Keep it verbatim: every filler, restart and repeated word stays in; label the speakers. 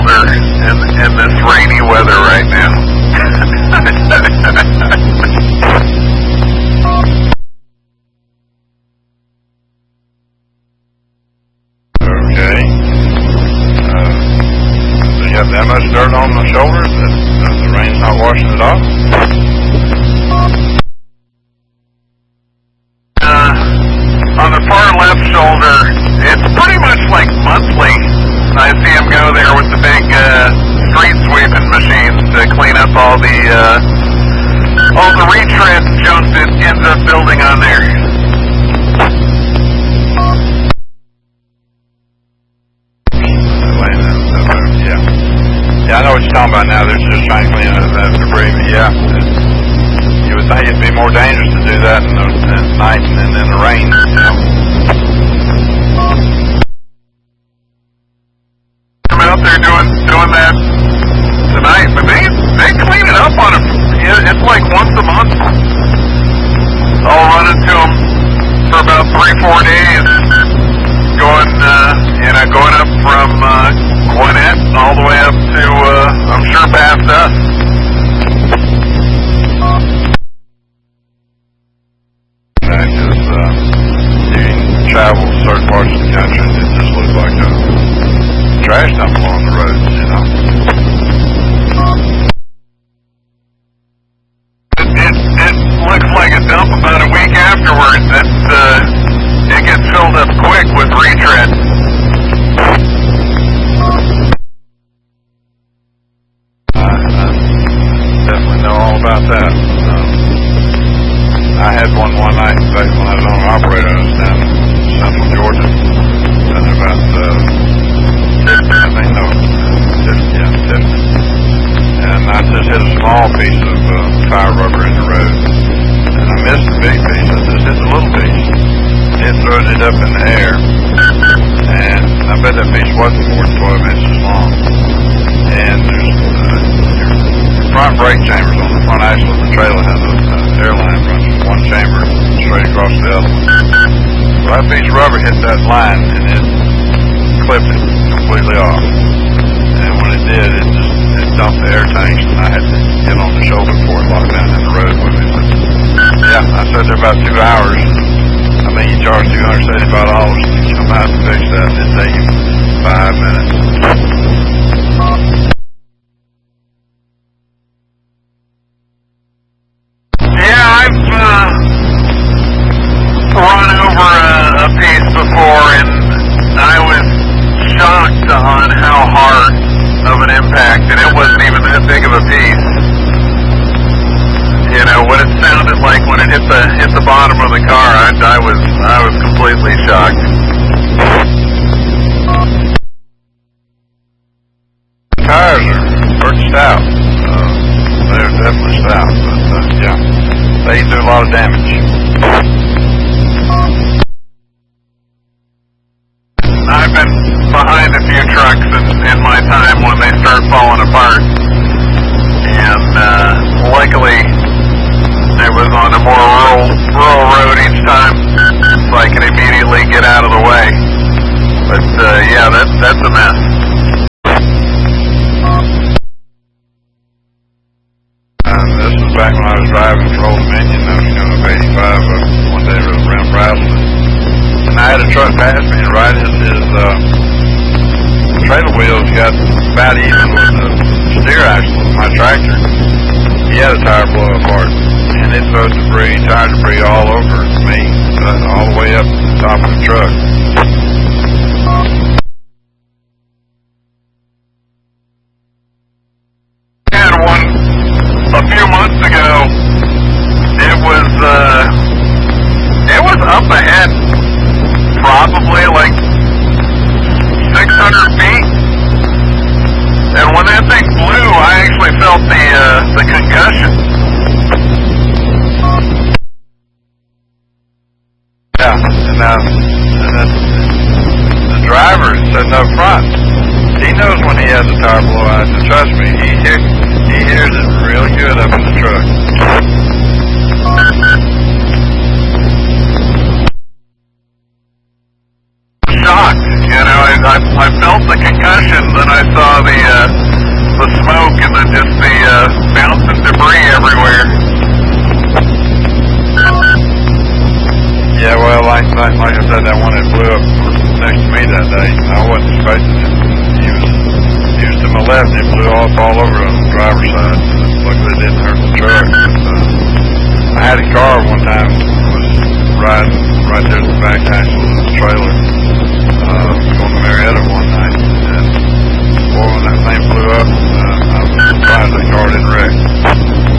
Speaker 1: shoulder in, in this rainy weather right now.
Speaker 2: Okay. Uh, so you have that much dirt on the shoulders that uh, the rain's not washing it off?
Speaker 1: Uh, on the far left shoulder, it's pretty much like monthly. I see him go there with the big uh, street sweeping machines to clean up all the uh, all the retread junk that ends up building on there.
Speaker 2: Yeah, yeah, I know what you're talking about now. They're just trying to clean up that debris, but yeah, you would think it'd be more dangerous to do that in the, in the night and in the rain. You know?
Speaker 1: I'm out there doing doing that tonight, but they they clean it up on a. It's like once a month. I'll run into them for about three, four days, going uh, you know going up from uh, Gwinnett all the way up to uh, I'm sure past us.
Speaker 2: That is, uh, you can travel certain parts of the country and it just looks like a trash dump along the roads, you know.
Speaker 1: It, it, it looks like a dump about a week afterwards. It, uh, it gets filled up quick with retread.
Speaker 2: I, I definitely know all about that. Um, I had one one night back when I was on an operator. I was down in central Georgia, and about uh, I think no, Tiffany, yeah, Tiffany. And I just hit a small piece of uh, tire rubber in the road, and I missed the big piece. I just hit the little piece. It throws it up in the air, and I bet that piece wasn't more than twelve inches long. And there's uh, your front brake chambers on the front axle of the trailer has a uh, airline runs from one chamber straight across the other one. So that piece of rubber hit that line, and it clipped it completely off. And when it did, it just it dumped the air tanks, and I had to get on the shoulder before it locked down in the road with me. But yeah, I sat there about two hours. I mean, you charge two hundred seventy-five dollars to come out and fix that. It'd take you five minutes.
Speaker 1: Yeah, I've uh, run over a, a piece before, and I was shocked on how hard of an impact, and it wasn't even that big of a piece. You know what it sounded like when it hit the hit the bottom of the car. I, I was I was completely shocked.
Speaker 2: The tires are pretty stout. Uh, they're definitely stout, but uh, yeah, they do a lot of damage.
Speaker 1: I've been behind a few trucks in, in my time when they start falling apart, and uh, luckily it was on a more rural, rural road each time, so I could immediately get out of the way. But uh, yeah, that, that's a mess.
Speaker 2: Uh, this was back when I was driving for Old Dominion. I was coming up eighty-five uh, one day around Bradley. And I had a truck pass me, and right as his uh, trailer wheels got about even with the steer axle of my tractor, he had a tire blow apart, and it threw debris, tire debris all over me, uh, all the way up to the top of the truck.
Speaker 1: I had one a few months ago. It was uh, it was up ahead, probably like six hundred feet. And when that thing blew, I actually felt the uh, the concussion.
Speaker 2: Yeah, and, uh, and then the driver sitting up front, he knows when he has a tire blowout. And trust me, he hear, he hears it really good up in the truck.
Speaker 1: Shocked, you know. know, I, I, I felt the concussion, then I saw the, uh, the smoke, and then just the, uh, bouncing debris everywhere.
Speaker 2: Yeah, well, like, like, like I said, that one that blew up next to me that day, I wasn't expecting it. He was, he was to my left, and it blew off all over on the driver's side. Luckily, it didn't hurt the truck. Uh, I had a car one time, was riding right there at the back axle of the trailer, uh, going to Marietta one night, and boy, when that thing blew up, uh, I was surprised that car didn't wreck.